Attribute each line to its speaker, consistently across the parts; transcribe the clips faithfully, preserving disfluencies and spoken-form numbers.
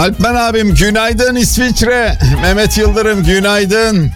Speaker 1: Alpmen abim günaydın İsviçre. Mehmet Yıldırım günaydın.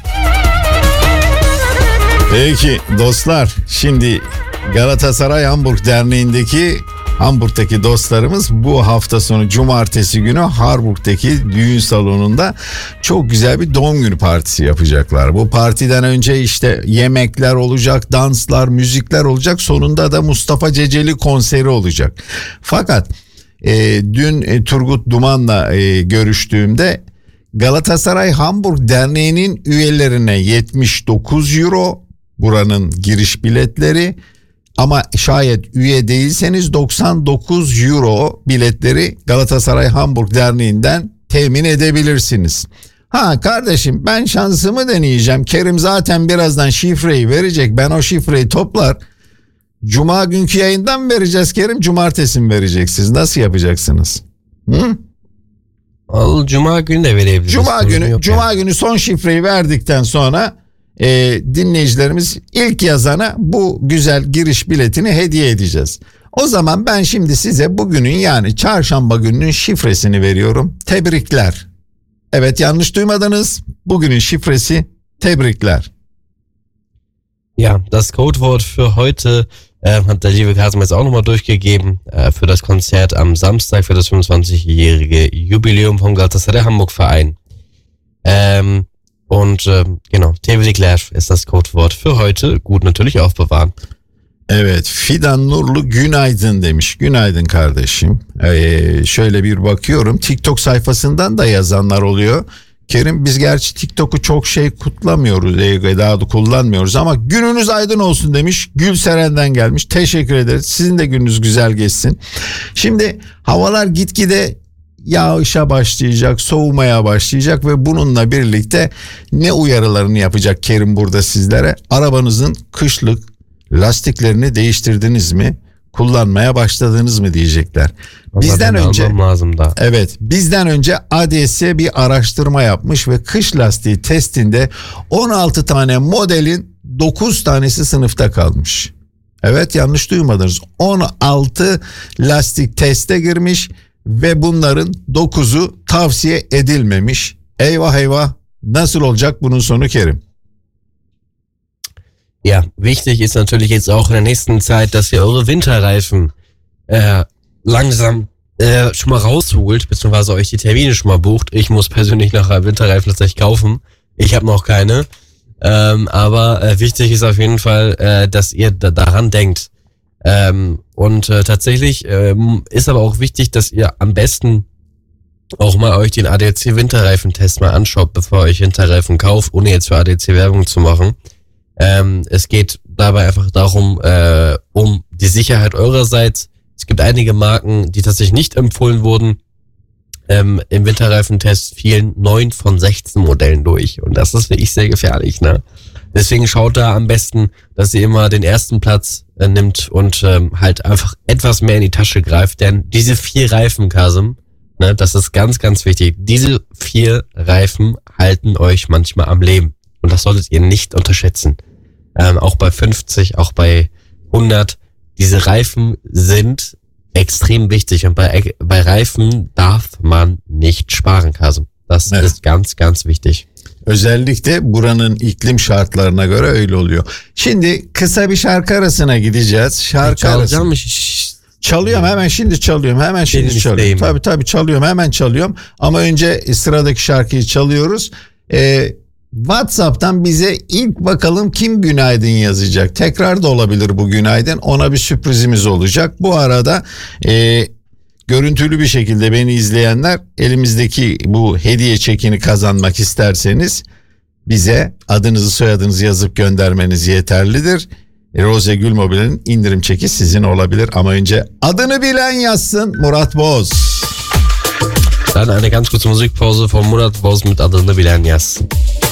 Speaker 1: Peki dostlar, şimdi Galatasaray Hamburg Derneği'ndeki Hamburg'daki dostlarımız bu hafta sonu cumartesi günü Harburg'daki düğün salonunda çok güzel bir doğum günü partisi yapacaklar. Bu partiden önce işte yemekler olacak, danslar, müzikler olacak. Sonunda da Mustafa Ceceli konseri olacak. Fakat e, dün e, Turgut Duman'la e, görüştüğümde Galatasaray Hamburg Derneği'nin üyelerine yetmiş dokuz euro buranın giriş biletleri. Ama şayet üye değilseniz doksan dokuz euro biletleri Galatasaray Hamburg Derneği'nden temin edebilirsiniz. Ha kardeşim, ben şansımı deneyeceğim. Kerim zaten birazdan şifreyi verecek. Ben o şifreyi toplar. Cuma günkü yayından mı vereceğiz Kerim? Cumartesi mi vereceksiniz? Nasıl yapacaksınız? Hı?
Speaker 2: Al, Cuma günü de verebiliriz.
Speaker 1: Cuma günü, Cuma yani. günü son şifreyi verdikten sonra e, dinleyicilerimiz ilk yazana bu güzel giriş biletini hediye edeceğiz. O zaman ben şimdi size bugünün, yani çarşamba gününün şifresini veriyorum. Tebrikler. Evet, yanlış duymadınız. Bugünün şifresi tebrikler.
Speaker 2: Ja, das Codewort für heute äh, hat der liebe Carsten jetzt auch nochmal durchgegeben, äh, für das Konzert am Samstag, für das fünfundzwanzigjährige Jubiläum vom Galatasaray Hamburg Verein. Ähm, und äh, genau, tebrikler ist das Codewort für heute. Gut natürlich aufbewahren.
Speaker 1: Evet, Fidan Nurlu günaydın demiş. Günaydın kardeşim. Ee, şöyle bir bakıyorum, TikTok sayfasından da yazanlar oluyor. Kerim, biz gerçi TikTok'u çok şey kutlamıyoruz, daha da kullanmıyoruz ama gününüz aydın olsun demiş. Gülseren'den gelmiş. Teşekkür ederiz. Sizin de gününüz güzel geçsin. Şimdi havalar gitgide yağışa başlayacak, soğumaya başlayacak ve bununla birlikte ne uyarılarını yapacak Kerim burada sizlere? Arabanızın kışlık lastiklerini değiştirdiniz mi? Kullanmaya başladınız mı diyecekler. Bizden önce
Speaker 2: lazım da.
Speaker 1: Evet, bizden önce A D S bir araştırma yapmış ve kış lastiği testinde on altı tane modelin dokuz tanesi sınıfta kalmış. Evet, yanlış duymadınız. on altı lastik teste girmiş ve bunların dokuzu tavsiye edilmemiş. Eyvah eyvah, nasıl olacak bunun sonu Kerim?
Speaker 2: Ja, wichtig ist natürlich jetzt auch in der nächsten Zeit, dass ihr eure Winterreifen äh, langsam äh, schon mal rausholt, beziehungsweise euch die Termine schon mal bucht. Ich muss persönlich noch Winterreifen tatsächlich kaufen. Ich habe noch keine. Ähm, aber äh, wichtig ist auf jeden Fall, äh, dass ihr da, daran denkt. Ähm, und äh, tatsächlich ähm, ist aber auch wichtig, dass ihr am besten auch mal euch den A D A C Winterreifentest mal anschaut, bevor ihr euch Winterreifen kauft, ohne jetzt für A D A C Werbung zu machen. Ähm, es geht dabei einfach darum, äh, um die Sicherheit eurerseits. Es gibt einige Marken, die tatsächlich nicht empfohlen wurden. Ähm, im Winterreifentest fielen neun von sechzehn Modellen durch. Und das ist wirklich sehr gefährlich, ne? Deswegen schaut da am besten, dass ihr immer den ersten Platz äh, nimmt und ähm, halt einfach etwas mehr in die Tasche greift. Denn diese vier Reifen, Kasim, ne, das ist ganz, ganz wichtig. Diese vier Reifen halten euch manchmal am Leben. Und das solltet ihr nicht unterschätzen. Ähm, auch bei fünfzig, auch bei hundert. Diese Reifen sind extrem wichtig. Und bei, bei Reifen darf man nicht sparen, Kasim. Das evet. ist ganz, ganz wichtig.
Speaker 1: Özellikle buranın iklim şartlarına göre öyle oluyor. Şimdi kısa bir şarkı arasına gideceğiz. Şarkı arası. Çalıyorum hemen şimdi çalıyorum. Hemen şimdi Benim çalıyorum. İsteyim. Tabii tabii çalıyorum. Hemen çalıyorum. Ama önce sıradaki şarkıyı çalıyoruz. Eee WhatsApp'tan bize ilk bakalım kim günaydın yazacak. Tekrar da olabilir bu günaydın. Ona bir sürprizimiz olacak. Bu arada e, görüntülü bir şekilde beni izleyenler, elimizdeki bu hediye çekini kazanmak isterseniz bize adınızı soyadınızı yazıp göndermeniz yeterlidir. Rose Gül Mobil'in indirim çeki sizin olabilir ama önce adını bilen yazsın. Murat Boz.
Speaker 2: Dann eine ganz kurze Musikpause von Murat Boz mit adını bilen yazsın.